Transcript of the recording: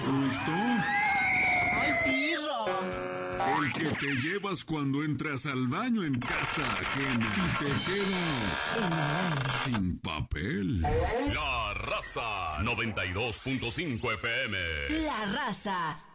¿Susto? ¡Ay, pirro! El que te llevas cuando entras al baño en casa ajena y te quedas sin papel. La Raza 92.5 FM. La Raza